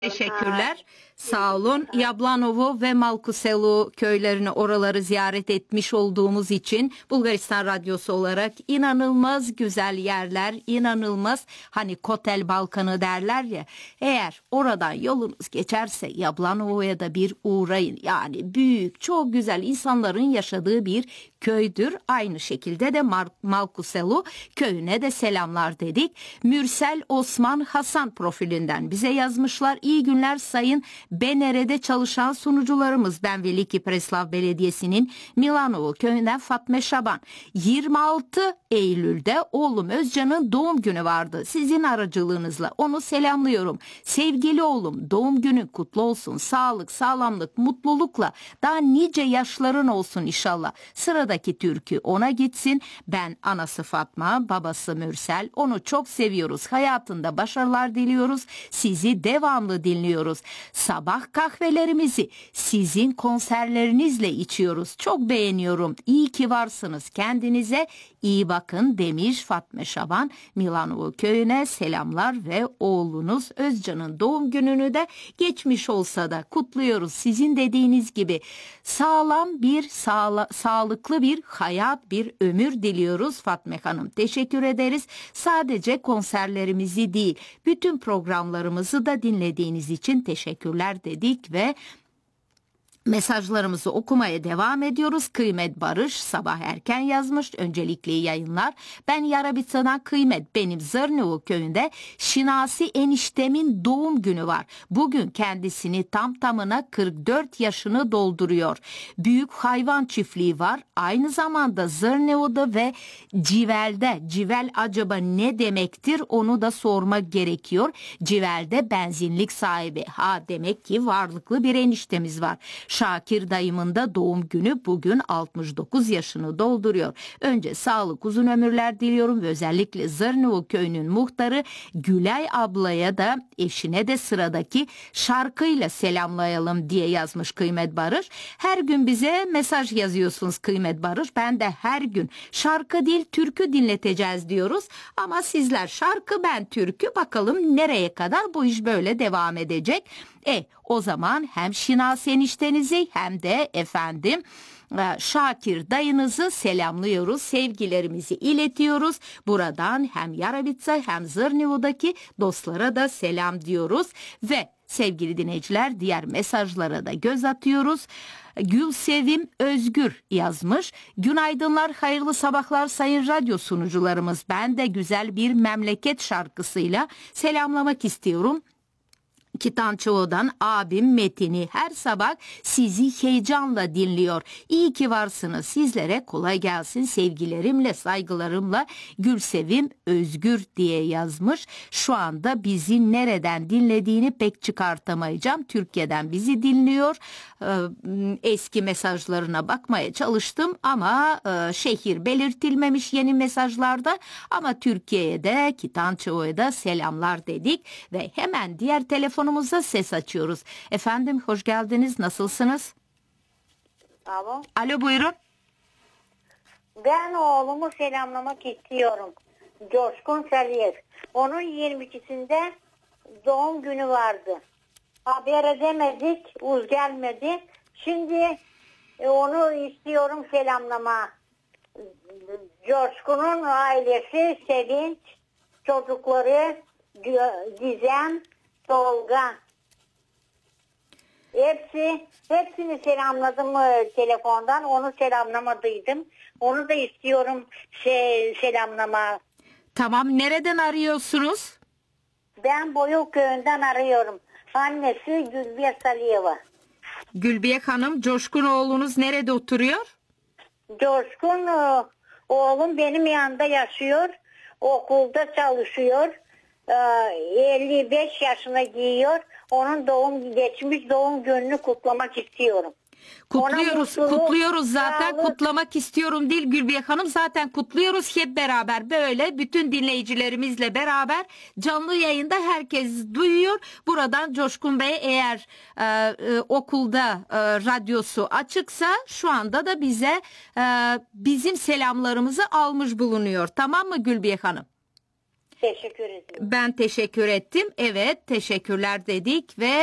Teşekkürler. Sağ olun. Yablanovo ve Malkuselu köylerini, oraları ziyaret etmiş olduğumuz için Bulgaristan Radyosu olarak inanılmaz güzel yerler, inanılmaz, hani Kotel Balkanı derler ya. Eğer oradan yolunuz geçerse Yablanovo'ya da bir uğrayın. Yani büyük, çok güzel insanların yaşadığı bir köydür. Aynı şekilde de Malkuselu köyüne de selamlar dedik. Mürsel Osman Hasan profilinden bize yazmışlar. İyi günler sayın BNR'de çalışan sunucularımız. Ben Veliki Preslav Belediyesi'nin Milanovo köyünden Fatma Şaban. 26 Eylül'de oğlum Özcan'ın doğum günü vardı. Sizin aracılığınızla onu selamlıyorum. Sevgili oğlum, doğum günün kutlu olsun. Sağlık, sağlamlık, mutlulukla daha nice yaşların olsun inşallah. Sıradaki türkü ona gitsin. Ben anası Fatma, babası Mürsel. Onu çok seviyoruz. Hayatında başarılar diliyoruz. Sizi devamlı dinliyoruz. Sabah kahvelerimizi sizin konserlerinizle içiyoruz. Çok beğeniyorum. İyi ki varsınız. Kendinize iyi bakın demiş Fatma Şaban. Milanovo köyüne selamlar ve oğlunuz Özcan'ın doğum gününü de geçmiş olsa da kutluyoruz. Sizin dediğiniz gibi sağlam bir, sağlıklı bir hayat, bir ömür diliyoruz Fatma Hanım. Teşekkür ederiz. Sadece konserlerimizi değil, bütün programlarımızı da dinlediğiniz için teşekkürler dedik ve mesajlarımızı okumaya devam ediyoruz. Kıymet Barış sabah erken yazmış. Öncelikle yayınlar. Ben Yarabitsa'dan Kıymet. Benim Zırnıvo köyünde Şinasi eniştemin doğum günü var. Bugün kendisini tam tamına 44 yaşını dolduruyor. Büyük hayvan çiftliği var. Aynı zamanda Zırnıvo'da ve Civel'de. Civel acaba ne demektir? Onu da sormak gerekiyor. Civel'de benzinlik sahibi. Ha, demek ki varlıklı bir eniştemiz var. Şakir dayımın da doğum günü bugün 69 yaşını dolduruyor. Önce sağlık, uzun ömürler diliyorum ve özellikle Zırnıvo köyünün muhtarı Gülay ablaya da eşine de sıradaki şarkıyla selamlayalım diye yazmış Kıymet Barış. Her gün bize mesaj yazıyorsunuz Kıymet Barış. Ben de her gün şarkı değil türkü dinleteceğiz diyoruz. Ama sizler şarkı, ben türkü, bakalım nereye kadar bu iş böyle devam edecek. O zaman hem Şinasi eniştenizi hem de efendim Şakir dayınızı selamlıyoruz. Sevgilerimizi iletiyoruz. Buradan hem Yarabitsa hem Zırnıvo'daki dostlara da selam diyoruz. Ve sevgili dinleyiciler, diğer mesajlara da göz atıyoruz. Gülsevim Özgür yazmış. Günaydınlar, hayırlı sabahlar sayın radyo sunucularımız. Ben de güzel bir memleket şarkısıyla selamlamak istiyorum. Kitançoğu'dan abim Metin'i her sabah sizi heyecanla dinliyor. İyi ki varsınız. Sizlere kolay gelsin. Sevgilerimle, saygılarımla Gülsevim Özgür diye yazmış. Şu anda bizi nereden dinlediğini pek çıkartamayacağım. Türkiye'den bizi dinliyor. Eski mesajlarına bakmaya çalıştım ama şehir belirtilmemiş yeni mesajlarda, ama Türkiye'ye de Kitançoğu'ya da selamlar dedik ve hemen diğer telefonumuza ses açıyoruz. Efendim hoş geldiniz, nasılsınız? Alo. Alo, buyurun. Ben oğlumu selamlamak istiyorum. Coşkun Saliyev. Onun 22'sinde doğum günü vardı. Haber edemedik, uz gelmedi. Şimdi onu istiyorum selamlama. Coşkun'un ailesi, Sevinç, çocukları, Gizem, Tolga. Hepsini selamladım telefondan. Onu selamlamadıydım. Onu da istiyorum selamlama. Tamam, nereden arıyorsunuz? Ben Boyul köyünden arıyorum. Annesi Gülbiye Saliyeva. Gülbiye Hanım, Coşkun oğlunuz nerede oturuyor? Coşkun oğlum benim yanında yaşıyor. Okulda çalışıyor. 55 yaşına giyiyor. Onun geçmiş doğum gününü kutlamak istiyorum. Kutluyoruz zaten. Kutlamak istiyorum değil Gülbiye Hanım, zaten kutluyoruz hep beraber, böyle bütün dinleyicilerimizle beraber canlı yayında herkes duyuyor. Buradan Coşkun Bey eğer okulda radyosu açıksa şu anda da bize bizim selamlarımızı almış bulunuyor. Tamam mı Gülbiye Hanım? Teşekkür ediyorum. Ben teşekkür ettim. Evet, teşekkürler dedik ve